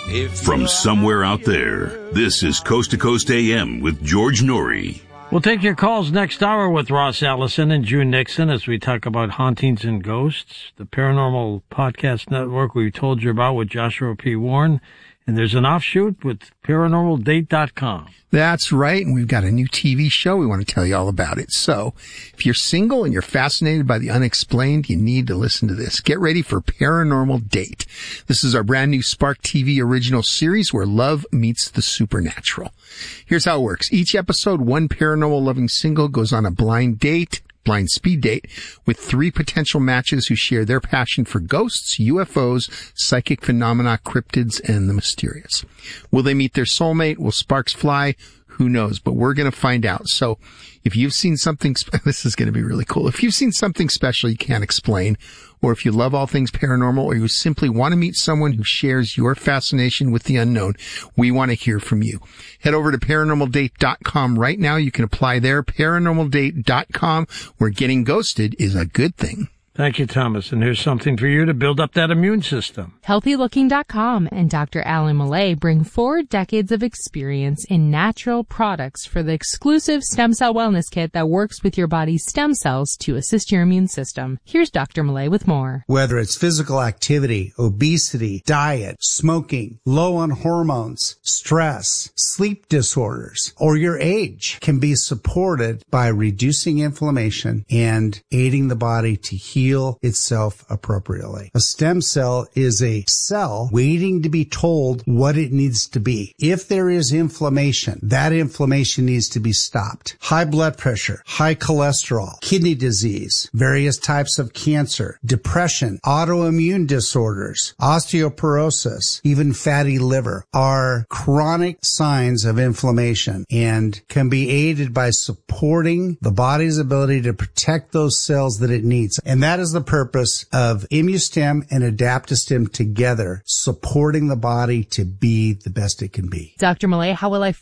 From somewhere out there, this is Coast to Coast AM with George Norrie. We'll take your calls next hour with Ross Allison and June Nixon as we talk about hauntings and ghosts, the Paranormal Podcast Network we told you about with Joshua P. Warren, and there's an offshoot with ParanormalDate.com. That's right, and we've got a new TV show. We want to tell you all about it. So, if you're single and you're fascinated by the unexplained, you need to listen to this. Get ready for Paranormal Date. This is our brand new Spark TV original series where love meets the supernatural. Here's how it works. Each episode, one paranormal loving single goes on a blind speed date with 3 potential matches who share their passion for ghosts, UFOs, psychic phenomena, cryptids, and the mysterious. Will they meet their soulmate? Will sparks fly? Who knows? But we're going to find out. So if you've seen something, this is going to be really cool. If you've seen something special you can't explain, or if you love all things paranormal, or you simply want to meet someone who shares your fascination with the unknown, we want to hear from you. Head over to ParanormalDate.com right now. You can apply there, ParanormalDate.com, where getting ghosted is a good thing. Thank you, Thomas. And here's something for you to build up that immune system. HealthyLooking.com and Dr. Alan Millay bring 4 decades of experience in natural products for the exclusive stem cell wellness kit that works with your body's stem cells to assist your immune system. Here's Dr. Millay with more. Whether it's physical activity, obesity, diet, smoking, low on hormones, stress, sleep disorders, or your age can be supported by reducing inflammation and aiding the body to heal itself appropriately. A stem cell is a cell waiting to be told what it needs to be. If there is inflammation, that inflammation needs to be stopped. High blood pressure, high cholesterol, kidney disease, various types of cancer, depression, autoimmune disorders, osteoporosis, even fatty liver are chronic signs of inflammation and can be aided by supporting the body's ability to protect those cells that it needs. And that is the purpose of ImmuStem and AdaptoStem together, supporting the body to be the best it can be. Dr. Millay, how will I